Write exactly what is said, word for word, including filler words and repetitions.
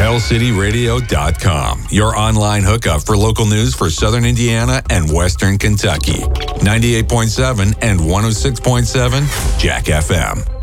Mile City Radio dot com, your online hookup for local news for Southern Indiana and Western Kentucky. ninety-eight point seven and one oh six point seven Jack F M.